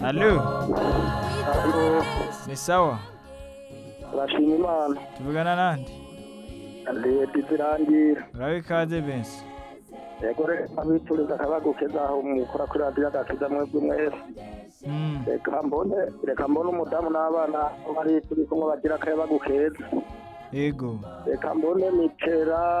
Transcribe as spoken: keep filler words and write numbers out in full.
Allo, Halo, ni sawa? turashima Imana. Tuvugana nande? Leta izirangira. Urabe ikaze Bensi. Yego reka abituriza akabagukeza aho mukora kuri radiyo agakiza mwebwe mwese. Mm. Reka mbone, reka mbone umudamu n'abana aho bari turi kumwe bagira akabagukeza. Yego. Reka mbone mitera